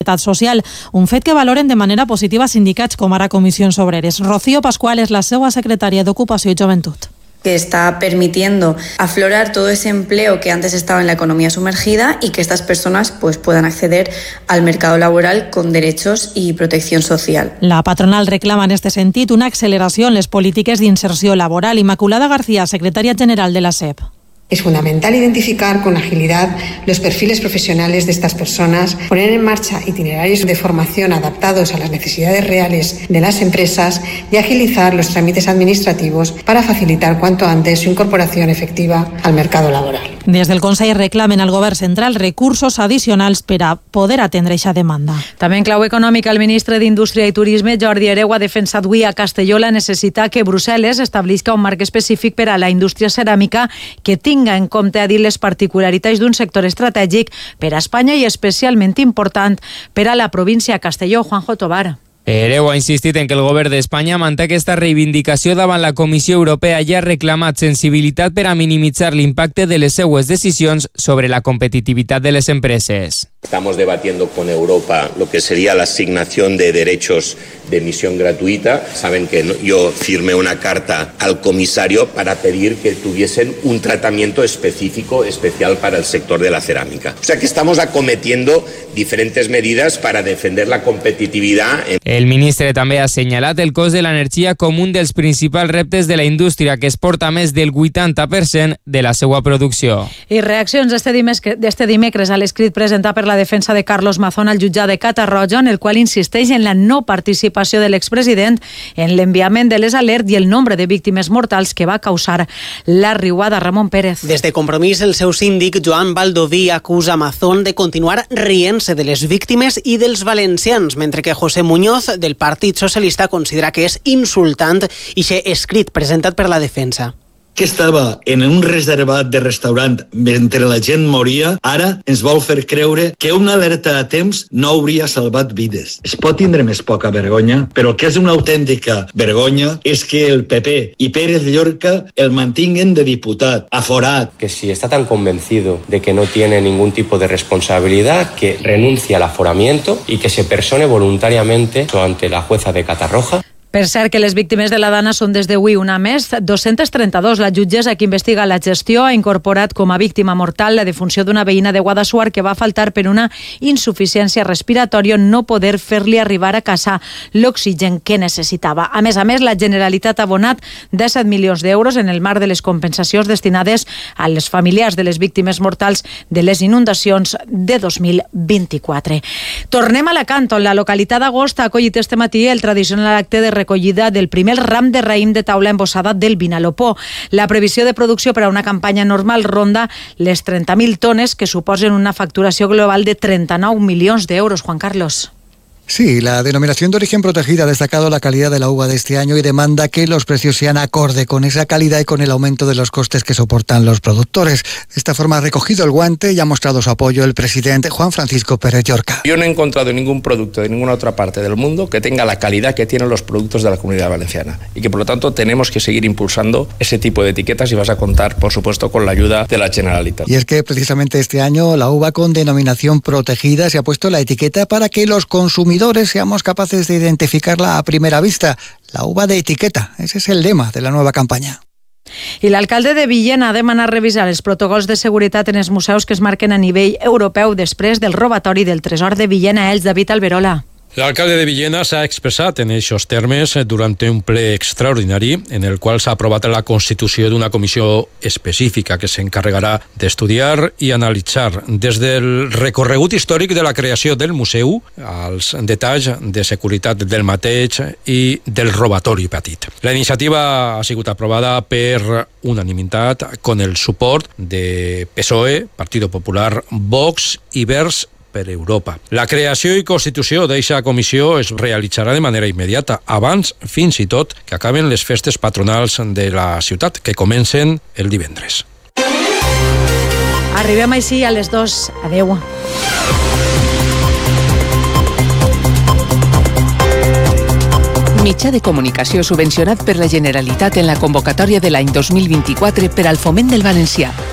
social, un fet que valoren de manera positiva sindicats com ara Comissions Obreres. Rocío Pascual és la seva secretària d'Ocupació i Joventut. Que está permitiendo aflorar todo ese empleo que antes estaba en la economía sumergida y que estas personas pues puedan acceder al mercado laboral con derechos y protección social. La patronal reclama en este sentit una acceleració en les polítiques d'inserció laboral. Immaculada García, secretària general de la SEP. Es fundamental identificar con agilidad los perfiles profesionales de estas personas, poner en marcha itinerarios de formación adaptados a las necesidades reales de las empresas y agilizar los trámites administrativos para facilitar cuanto antes su incorporación efectiva al mercado laboral. Des del Consell reclamen al Govern central recursos addicionals per a poder atendre aquesta demanda. També en clau econòmica, el ministre d'Indústria i Turisme, Jordi Hereu, ha defensat avui a Castelló la necessitat que Brussel·les establisca un marc específic per a la indústria ceràmica que tinga en compte, ha dit, les particularitats d'un sector estratègic per a Espanya i especialment important per a la província de Castelló. Juanjo Tobar. Hereu ha insistit en que el govern d'Espanya manté aquesta reivindicació davant la Comissió Europea i ha reclamat sensibilitat per a minimitzar l'impacte de les seues decisions sobre la competitivitat de les empreses. Estamos debatiendo con Europa lo que sería la asignación de derechos de emisión gratuita. Saben que yo firmé una carta al comisario para pedir que tuviesen un tratamiento específico, especial para el sector de la cerámica. O sea que estamos acometiendo diferentes medidas para defender la competitividad. El ministre també ha assenyalat el cost de l'energia com un dels principals reptes de la indústria, que exporta més del 80% de la seva producció. I reaccions d'este dimecres a l'escrit presentat per la defensa de Carlos Mazón al jutjat de Catarroja, en el qual insisteix en la no participació de l'expresident en l'enviament de les alertes i el nombre de víctimes mortals que va causar la riuada. Ramon Pérez. Des de Compromís, el seu síndic, Joan Baldoví, acusa Mazón de continuar rient-se de les víctimes i dels valencians, mentre que José Muñoz, del Partit Socialista, considera que és insultant i ser escrit presentat per la defensa. Que estava en un reservat de restaurant mentre la gent moria, ara ens vol fer creure que una alerta a temps no hauria salvat vides. Es pot tindre més poca vergonya, però el que és una autèntica vergonya és que el PP i Pérez Llorca el mantinguen de diputat, aforat. Que si está tan convencido de que no tiene ningún tipo de responsabilidad, que renuncie al aforamiento y que se persone voluntariamente ante la jueza de Catarroja. Per cert, que les víctimes de la Dana són des d'avui una més, 232. La jutgessa que investiga la gestió ha incorporat com a víctima mortal la defunció d'una veïna de Guadassuar que va faltar per una insuficiència respiratòria, no poder fer-li arribar a casa l'oxigen que necessitava. A més, la Generalitat ha abonat 17 milions d'euros en el marc de les compensacions destinades a les familiars de les víctimes mortals de les inundacions de 2024. Tornem a Alacant, on la localitat d'Agost ha acollit este matí el tradicional acte de recollida del primer ram de raïm de taula embossada del Vinalopó. La previsió de producció per a una campanya normal ronda les 30.000 tones, que suposen una facturació global de 39 milions d'euros. Juan Carlos. Sí, la denominación de origen protegida ha destacado la calidad de la uva de este año y demanda que los precios sean acorde con esa calidad y con el aumento de los costes que soportan los productores. De esta forma ha recogido el guante y ha mostrado su apoyo el presidente Juan Francisco Pérez Llorca. Yo no he encontrado ningún producto de ninguna otra parte del mundo que tenga la calidad que tienen los productos de la Comunidad Valenciana y que por lo tanto tenemos que seguir impulsando ese tipo de etiquetas y vas a contar, por supuesto, con la ayuda de la Generalitat. Y es que precisamente este año la uva con denominación protegida se ha puesto la etiqueta para que los consumidores seamos capaces de identificarla a primera vista. La uva de etiqueta, ese es el lema de la nueva campaña. I l'alcalde de Villena ha demanat revisar els protocols de seguretat en els museus que es marquen a nivell europeu després del robatori del tresor de Villena. David Alberola. El alcalde de Villena s'ha expressat en aquests termes durant un ple extraordinari en el qual s'ha aprovat la constitució d'una comissió específica que s'encarregarà d'estudiar i analitzar des del recorregut històric de la creació del museu als detalls de seguretat del mateix i del robatori patit. La iniciativa ha sigut aprovada per unanimitat con el suport de PSOE, Partido Popular, Vox i Verds per Europa. La creació i constitució d'aquesta comissió es realitzarà de manera immediata, abans fins i tot que acaben les festes patronals de la ciutat, que comencen el divendres. Arribem així a les 2. Adeu. Mitjà de comunicació subvencionat per la Generalitat en la convocatòria de l'any 2024 per al foment del valencià.